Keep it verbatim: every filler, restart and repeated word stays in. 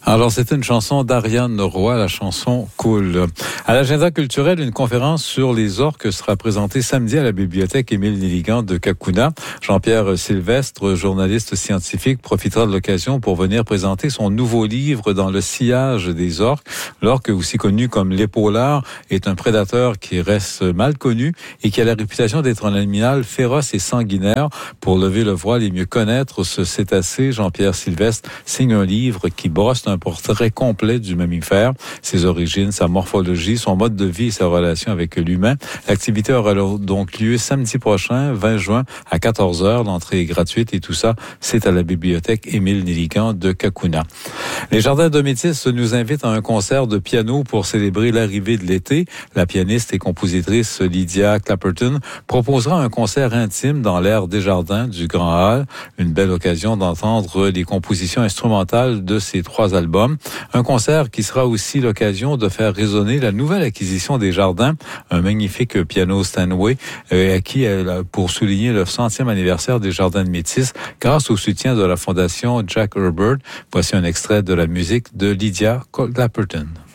Alors, c'était une chanson d'Ariane Roy, la chanson Cool. À l'agenda culturel, une conférence sur les orques sera présentée samedi à la bibliothèque Émile Nelligan de Cacouna. Jean-Pierre Sylvestre, journaliste scientifique, profitera de l'occasion pour venir présenter son nouveau livre dans le sillage des orques. L'orque, aussi connu comme l'épaulard, est un prédateur qui reste mal connu et qui a la réputation d'être un animal féroce et sanguinaire. Pour lever le voile et mieux connaître ce cétacé, Jean-Pierre Sylvestre signe un livre qui brosse un portrait complet du mammifère, ses origines, sa morphologie, son mode de vie et sa relation avec l'humain. L'activité aura donc lieu samedi prochain, vingt juin, à quatorze heures. L'entrée est gratuite et tout ça, c'est à la bibliothèque Émile Nelligan de Cacouna. Les Jardins de Métis nous invitent à un concert de piano pour célébrer l'arrivée de l'été. La pianiste et compositrice Lydia Clapperton proposera un concert intime dans l'air des jardins du Grand Hall. Une belle occasion d'entendre les compositions instrumentales de ces trois albums. Un concert qui sera aussi l'occasion de faire résonner la nouvelle acquisition des Jardins, un magnifique piano Steinway euh, acquis euh, pour souligner le centième anniversaire des Jardins de Métis grâce au soutien de la Fondation Jack Herbert. Voici un extrait de la musique de Lydia Clapperton.